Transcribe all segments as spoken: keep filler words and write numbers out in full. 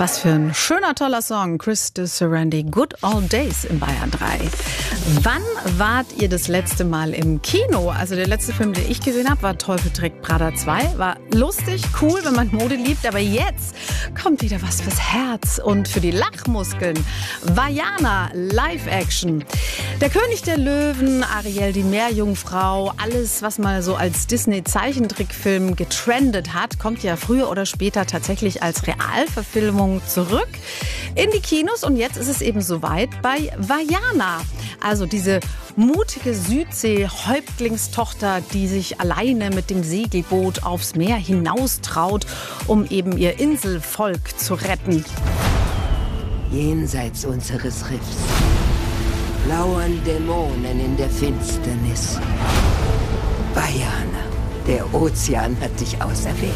Was für ein schöner, toller Song. Chris de Serendy, Good Old Days in Bayern drei. Wann wart ihr das letzte Mal im Kino? Also der letzte Film, den ich gesehen habe, war Teufel trägt Prada zwei. War lustig, cool, wenn man Mode liebt. Aber jetzt kommt wieder was fürs Herz und für die Lachmuskeln. Vaiana, Live-Action. Der König der Löwen, Ariel die Meerjungfrau, alles, was mal so als Disney-Zeichentrickfilm getrendet hat, kommt ja früher oder später tatsächlich als Realverfilmung zurück in die Kinos. Und jetzt ist es eben soweit bei Vaiana. Also diese mutige Südsee-Häuptlingstochter, die sich alleine mit dem Segelboot aufs Meer hinaustraut, um eben ihr Inselvolk zu retten. Jenseits unseres Riffs lauern Dämonen in der Finsternis. Vaiana, der Ozean hat dich auserwählt.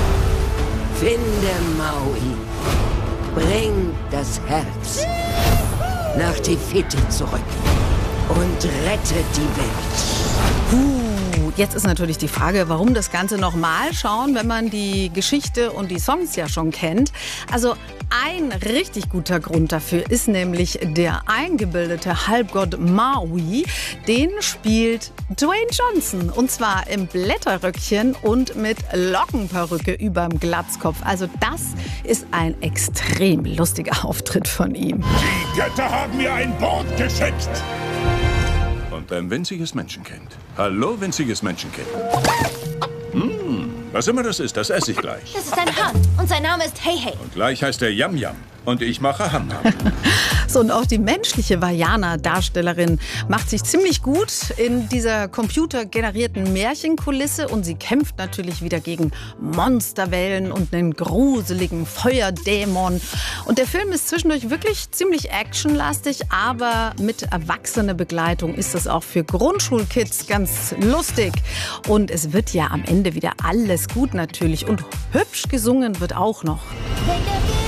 Finde Maui, bring das Herz nach Te-Fiti zurück und rette die Welt. Uh, jetzt ist natürlich die Frage, warum das Ganze nochmal schauen, wenn man die Geschichte und die Songs ja schon kennt. Also ein richtig guter Grund dafür ist nämlich der eingebildete Halbgott Maui. Den spielt Dwayne Johnson. Und zwar im Blätterröckchen und mit Lockenperücke überm Glatzkopf. Also das ist ein extrem lustiger Auftritt von ihm. Die Götter haben mir ein Boot geschickt. Und ein winziges Menschenkind. Hallo, winziges Menschenkind. Mmh, was immer das ist, das esse ich gleich. Das ist ein Hahn und sein Name ist Hey Hey. Und gleich heißt er Yam Yam. Und ich mache Ham Ham. So, und auch die menschliche Vaiana-Darstellerin macht sich ziemlich gut in dieser computergenerierten Märchenkulisse. Und sie kämpft natürlich wieder gegen Monsterwellen und einen gruseligen Feuerdämon. Und der Film ist zwischendurch wirklich ziemlich actionlastig, aber mit erwachsener Begleitung ist das auch für Grundschulkids ganz lustig. Und es wird ja am Ende wieder alles gut natürlich. Und hübsch gesungen wird auch noch.